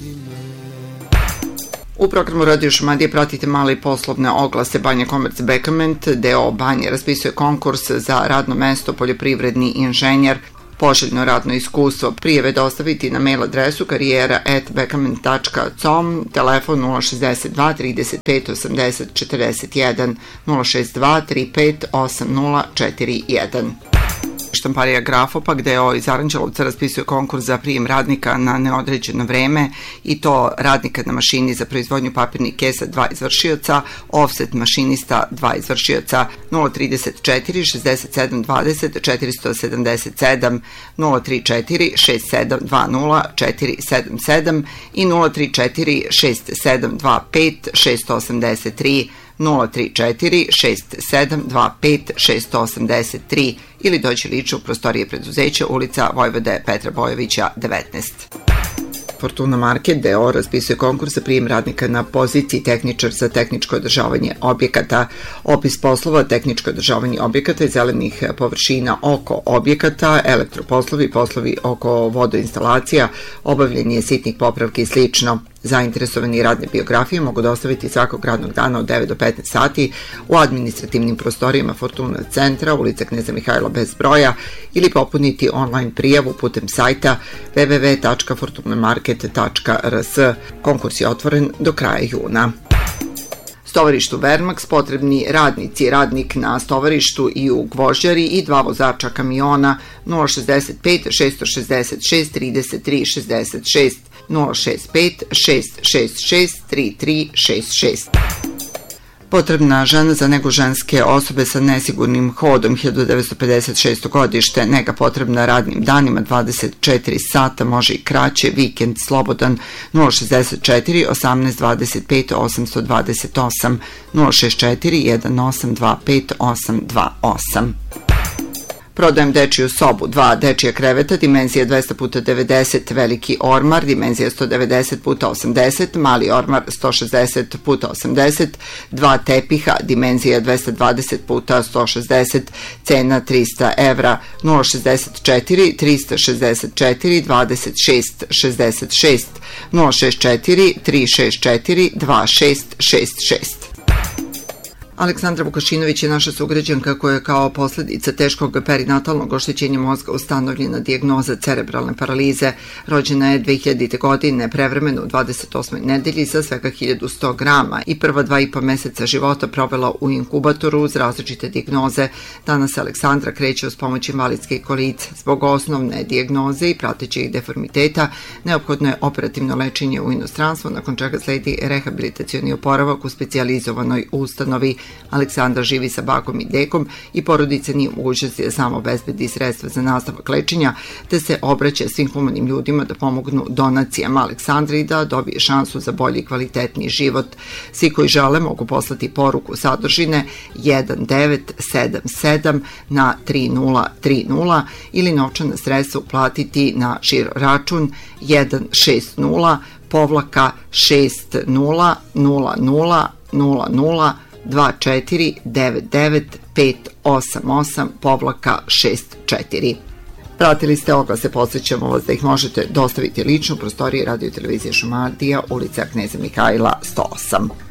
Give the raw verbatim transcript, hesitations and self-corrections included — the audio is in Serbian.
U programu Radio Šumadije pratite male i poslovne oglase. Banja Komerc Bekament, D O Banje, raspisuje konkurs za radno mesto poljoprivredni inženjer. Poželjno radno iskustvo prijave dostaviti na mail adresu karijera at bekament tačka com, telefon nula šezdeset dva trideset pet osamdeset četrdeset jedan, nula šezdeset dva trideset pet osamdeset nula četrdeset jedan. Štamparija Grafopa, gde o iz Aranđelovca raspisuje konkurs za prijem radnika na neodređeno vreme, i to radnika na mašini za proizvodnju papirnih kesa dva izvršioca, offset mašinista dva izvršioca. Nula trideset četiri šezdeset sedam dvadeset četiristo sedamdeset sedam, nula trideset četiri šezdeset sedam dvadeset četiri sedam sedam i nula trideset četiri šezdeset sedam dvadeset pet šest osamdeset tri, nula trideset četiri šezdeset sedam dvadeset pet šest osamdeset tri ili dođi lično u prostorije preduzeća, ulica Vojvode Petra Bojovića devetnaest. Fortuna Market D O raspisuje konkurs za prijem radnika na poziciji tehničar za tehničko održavanje objekata. Opis poslova: tehničko održavanje objekata i zelenih površina oko objekata, elektroposlovi, poslovi oko vodoinstalacija, obavljanje sitnih popravki i slično. Zainteresovani radne biografije mogu dostaviti svakog radnog dana od devet do petnaest sati u administrativnim prostorijama Fortuna centra, ulica Kneza Mihajla bez broja, ili popuniti online prijavu putem sajta w w w tačka fortuna market tačka r s. Konkurs je otvoren do kraja juna. Stovarištu Vermax potrebni radnici, radnik na stovarištu i u gvožđari i dva vozača kamiona. Nula šezdeset pet šest šezdeset šest trideset tri šezdeset šest, nula šezdeset pet šest šezdeset šest trideset tri šezdeset šest. Potrebna žena za negu ženske osobe sa nesigurnim hodom, hiljadu devetsto pedeset šesto godište, nega potrebna radnim danima, dvadeset četiri sata, može i kraće, vikend slobodan. Nula šezdeset četiri osamnaest dvadeset pet osamsto dvadeset osam, nula šezdeset četiri jedan osam dva pet osam dva osam. Prodajem dečiju sobu, dva dečija kreveta, dimenzija dvesta puta devedeset, veliki ormar, dimenzija sto devedeset puta osamdeset, mali ormar sto šezdeset puta osamdeset, dva tepiha, dimenzija dvesta dvadeset puta sto šezdeset, cena trista evra. Nula šezdeset četiri trista šezdeset četiri dvadeset šest šezdeset šest, nula šezdeset četiri tri šezdeset četiri dva šest šest šest. Aleksandra Vukašinović je naša sugrađanka koja je kao posledica teškog perinatalnog oštećenja mozga ustanovljena dijagnoza cerebralne paralize. Rođena je dve hiljadite. godine, prevremeno u dvadeset osmoj nedelji sa svega hiljadu sto grama i prva dva i po meseca života provela u inkubatoru uz različite dijagnoze. Danas Aleksandra kreće uz pomoć invalidske kolice. Zbog osnovne dijagnoze i pratećih deformiteta neophodno je operativno lečenje u inostranstvu, nakon čega sledi rehabilitacioni oporavak u specijalizovanoj ustanovi. Aleksandra živi sa bakom i dekom i porodica nije u mogućnosti da samo obezbedi sredstva za nastavak lečenja, te se obraća svim humanim ljudima da pomognu donacijama Aleksandri da dobije šansu za bolji i kvalitetniji život. Svi koji žele mogu poslati poruku sadržine jedan devet sedam sedam na tri nula tri nula ili novčana sredstva uplatiti na žiro račun jedan šest nula povlaka šest nula nula nula nula nula dva četiri devet devet pet osam osam povlaka šest četiri. Pratili ste oglase, podsjećamo vas da ih možete dostaviti lično u prostoriji Radio televizije Šumadija, ulica Kneza Mihajla sto osam.